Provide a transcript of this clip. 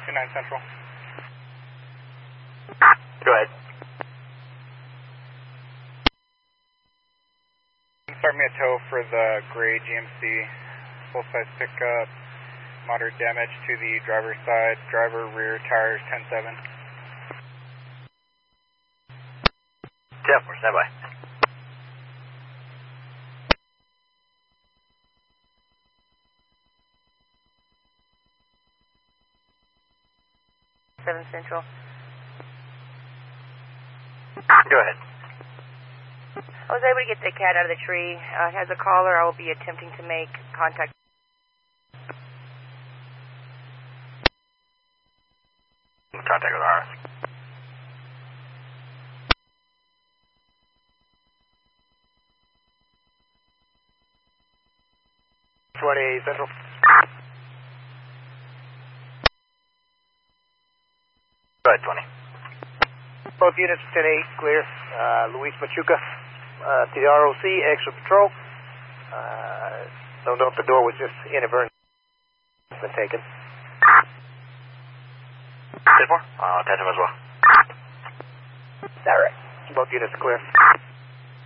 29 Central. Go ahead. Start me a tow for the gray GMC, full-size pickup, moderate damage to the driver's side, driver rear tires 10-7. 10-4, stand by. Central. Go ahead. I was able to get the cat out of the tree. It has a collar. I will be attempting to make contact. Contact with RF. Central. Go ahead, 20. Both units 10-8, clear. Luis Machuca to the ROC, extra patrol. Don't know if the door was just inadvertent. Been taken. 10-4, I'll attach him as well. All right. Both units clear.